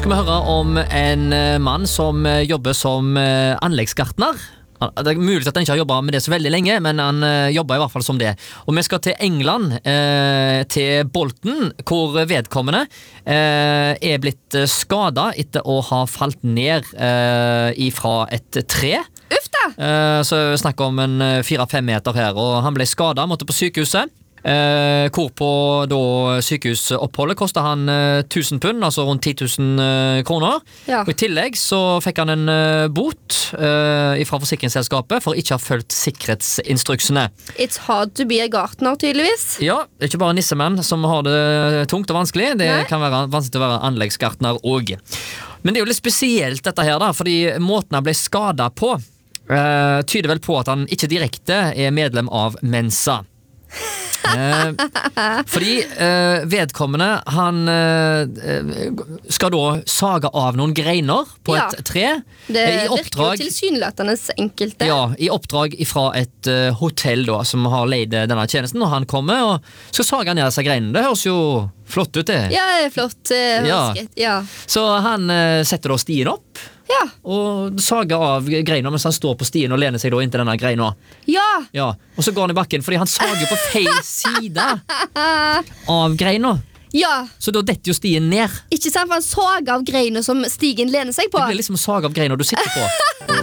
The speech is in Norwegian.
skal vi høre om en mann som jobber som anleggsgartner. Det mulig at han ikke har jobbet med det så veldig lenge, men han jobber i hvert fall som det. Og vi skal til England, til Bolton, hvor vedkommende blitt skadet etter å ha falt ned ifra et tre. Uff da! Så snakk om en 4-5 meter her, og han ble skadet, måtte på sykehuset. Hvorpå da sykehusoppholdet kostet han 1000 pund, altså rundt 10 000 kroner. Ja. Og i tillegg så fikk han en bot fra forsikringsselskapet for ikke å ha fulgt sikkerhetsinstruksene. It's hard to be a gartner, tydeligvis. Ja, det er ikke bare nissemenn som har det tungt og vanskelig. Det Nei. kan være vanskelig å være anleggsgartner også. Men det er jo litt spesielt dette her da, fordi måten han ble skadet på tyder vel på at han ikke direkte er medlem av Mensa. Fordi vedkommende han skal da sage av noen greiner på Ja. et tre Det i virker jo tilsynelatende enkelte. ja, i oppdrag fra et hotell da, som har leid denne tjenesten, og han kommer og skal sage ned disse greinene. Det høres jo flott ut det. Ja, det er flott. Ja. Ja. Så han setter da stien opp Ja. og sager av greiner mens han står på stien og lener seg da inntil denne greina. Ja. Ja, og så går han i bakken fordi han sager på feil side av greina. Ja. Så da detter jo stien ned. Ikke sant, for han såg av greiner som stigen lener seg på. Det blir liksom å sage av greina du sitter på.